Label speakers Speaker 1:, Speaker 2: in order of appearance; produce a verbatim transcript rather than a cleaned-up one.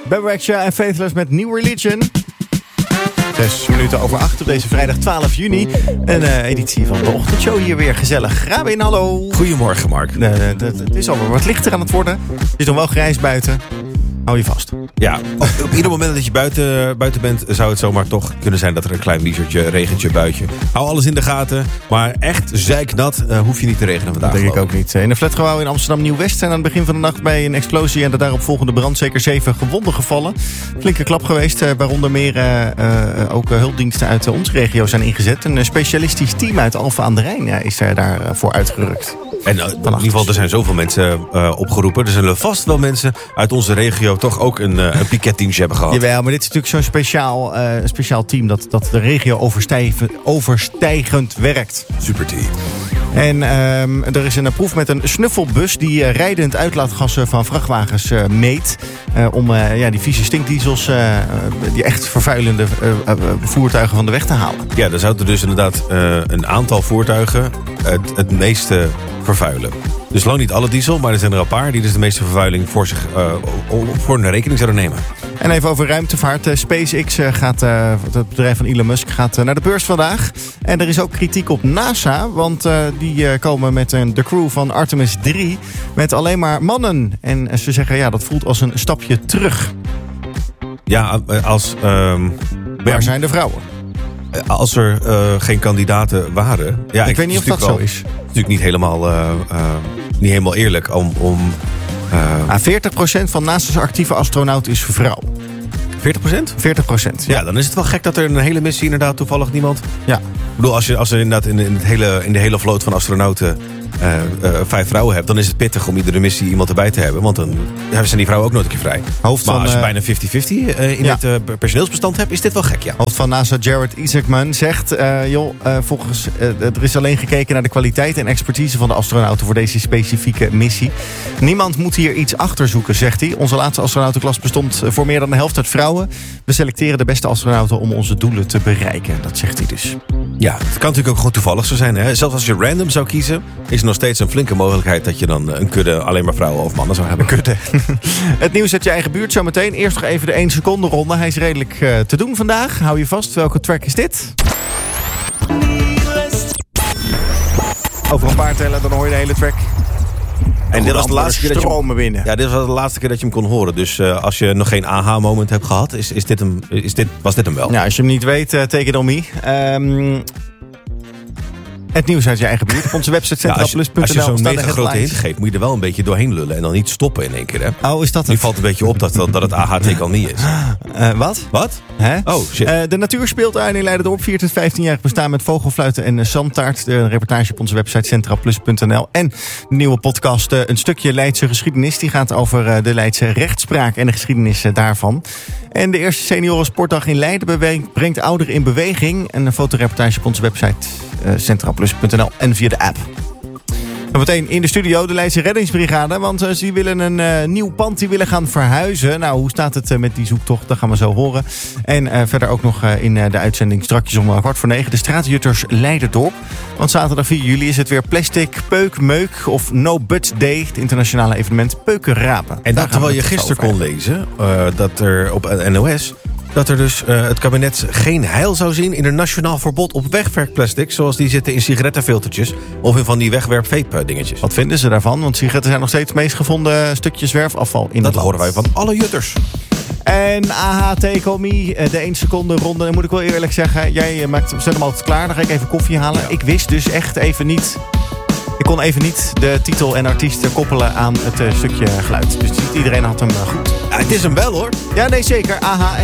Speaker 1: Bebe Rexha en Faithless met New Religion. Zes minuten over acht op deze vrijdag twaalf juni. Een uh, editie van de ochtendshow hier weer gezellig. Rabin, hallo.
Speaker 2: Goedemorgen, Mark.
Speaker 1: Uh, het is alweer wat lichter aan het worden. Het is nog wel grijs buiten. Hou je vast.
Speaker 2: Ja, op, op ieder moment dat je buiten, buiten bent, zou het zomaar toch kunnen zijn dat er een klein miezertje, regentje, buitje. Hou alles in de gaten, maar echt zeiknat uh, hoef je niet te regenen vandaag.
Speaker 1: Dat denk ik ook niet. In een flatgebouw in Amsterdam Nieuw-West zijn aan het begin van de nacht bij een explosie en de daaropvolgende brand zeker zeven gewonden gevallen. Flinke klap geweest, uh, waaronder meer uh, uh, ook uh, hulpdiensten uit uh, onze regio zijn ingezet. Een uh, specialistisch team uit Alphen aan de Rijn uh, is uh, daarvoor uh, uitgerukt.
Speaker 2: En uh, in ieder geval, er zijn zoveel mensen uh, opgeroepen. Er zullen vast wel mensen uit onze regio toch ook een, uh, een piketteamje hebben gehad.
Speaker 1: Jawel, maar dit is natuurlijk zo'n speciaal, uh, speciaal team dat, dat de regio overstijgend, overstijgend werkt.
Speaker 2: Super team.
Speaker 1: En uh, er is een proef met een snuffelbus die uh, rijdend uitlaatgassen van vrachtwagens uh, meet. Uh, om uh, ja, die vieze stinkdiesels, uh, die echt vervuilende uh, uh, voertuigen van de weg te halen.
Speaker 2: Ja, er zouden dus inderdaad uh, een aantal voertuigen het, het meeste vervuilen. Dus lang niet alle diesel, maar er zijn er een paar die dus de meeste vervuiling voor zich uh, voor hun rekening zouden nemen.
Speaker 1: En even over ruimtevaart. Uh, SpaceX uh, gaat, uh, het bedrijf van Elon Musk gaat uh, naar de beurs vandaag. En er is ook kritiek op NASA, want uh, die uh, komen met uh, de crew van Artemis drie met alleen maar mannen. En uh, ze zeggen, ja, dat voelt als een stapje terug.
Speaker 2: Ja, als... Um,
Speaker 1: Waar
Speaker 2: ja,
Speaker 1: zijn de vrouwen?
Speaker 2: Als er uh, geen kandidaten waren... Ja,
Speaker 1: ik, ik weet niet of dat
Speaker 2: wel,
Speaker 1: zo is.
Speaker 2: Het is natuurlijk niet helemaal, uh, uh, niet helemaal eerlijk om... om uh...
Speaker 1: ah, veertig procent van NASA's actieve astronauten is vrouw.
Speaker 2: veertig procent?
Speaker 1: veertig procent, ja.
Speaker 2: Ja, dan is het wel gek dat er een hele missie inderdaad toevallig niemand...
Speaker 1: Ja.
Speaker 2: Ik bedoel, als je, als je inderdaad in, in, het hele, in de hele vloot van astronauten... Uh, uh, vijf vrouwen hebt, dan is het pittig om iedere missie iemand erbij te hebben. Want dan ja, zijn die vrouwen ook nooit een keer vrij.
Speaker 1: Hoofd
Speaker 2: maar
Speaker 1: van,
Speaker 2: als je
Speaker 1: uh,
Speaker 2: bijna vijftig vijftig uh, in
Speaker 1: ja.
Speaker 2: het uh, personeelsbestand hebt, is dit wel gek, ja.
Speaker 1: Hoofd van NASA Jared Isaacman zegt... Uh, joh, uh, volgens, uh, er is alleen gekeken naar de kwaliteit en expertise van de astronauten... voor deze specifieke missie. Niemand moet hier iets achter zoeken, zegt hij. Onze laatste astronautenklas bestond voor meer dan de helft uit vrouwen. We selecteren de beste astronauten om onze doelen te bereiken. Dat zegt hij dus.
Speaker 2: Ja, het kan natuurlijk ook gewoon toevallig zo zijn. Hè? Zelfs als je random zou kiezen, is er nog steeds een flinke mogelijkheid dat je dan een kudde alleen maar vrouwen of mannen zou hebben.
Speaker 1: Een kudde. Het nieuws uit je eigen buurt zometeen. Eerst nog even de één seconde ronde. Hij is redelijk uh, te doen vandaag. Hou je vast. Welke track is dit? Over een paar tellen, dan hoor je de hele track.
Speaker 2: En dit was de laatste keer dat je
Speaker 1: hem, binnen.
Speaker 2: Ja, dit was de laatste keer dat je hem kon horen. Dus uh, als je nog geen aha-moment hebt gehad, is, is dit hem, is dit, was dit hem wel.
Speaker 1: Ja, als je hem niet weet, uh, take it on me. Um, Het nieuws uit je eigen buurt. Op onze website centraplus punt n l.
Speaker 2: Ja, als je, als je zo'n mega grote hint geeft, moet je er wel een beetje doorheen lullen. En dan niet stoppen in één keer, hè?
Speaker 1: Oh, is dat het?
Speaker 2: Nu valt een beetje op dat, dat, dat het A H T al niet is.
Speaker 1: Uh, wat?
Speaker 2: Wat?
Speaker 1: Hè?
Speaker 2: Oh, shit.
Speaker 1: Uh, de natuurspeeltuin in Leiden-dorp viert het vijftienjarig bestaan met vogelfluiten en uh, zandtaart. Een reportage op onze website centraplus punt n l. En de nieuwe podcast uh, Een stukje Leidse geschiedenis. Die gaat over uh, de Leidse rechtspraak en de geschiedenis uh, daarvan. En de eerste senioren sportdag in Leiden bewe- brengt ouderen in beweging. En een fotoreportage op onze website uh, centraplus punt n l en via de app. Meteen in de studio de Leidse reddingsbrigade. Want uh, ze willen een uh, nieuw pand, die willen gaan verhuizen. Nou, hoe staat het uh, met die zoektocht? Dat gaan we zo horen. En uh, verder ook nog uh, in uh, de uitzending strakjes om uh, kwart voor negen. De straatjutters Leiderdorp. Want zaterdag vier juli is het weer plastic, peuk, meuk of No But Day. Het internationale evenement Peuken Rapen.
Speaker 2: En dat terwijl je gisteren kon lezen uh, dat er op uh, N O S... dat er dus uh, het kabinet geen heil zou zien in een nationaal verbod op wegwerpplastic... zoals die zitten in sigarettenfiltertjes of in van die wegwerpvape-dingetjes.
Speaker 1: Wat vinden ze daarvan? Want sigaretten zijn nog steeds het meest gevonden stukjes zwerfafval in
Speaker 2: dat
Speaker 1: het land.
Speaker 2: horen wij van alle jutters.
Speaker 1: En A H T Comie, de één seconde ronde. Dan moet ik wel eerlijk zeggen, jij maakt, zet hem altijd klaar. Dan ga ik even koffie halen. Ja. Ik wist dus echt even niet... Ik kon even niet de titel en artiest koppelen aan het uh, stukje geluid. Dus niet iedereen had hem uh, goed.
Speaker 2: Ja, het is hem wel, hoor.
Speaker 1: Ja, nee, zeker. A H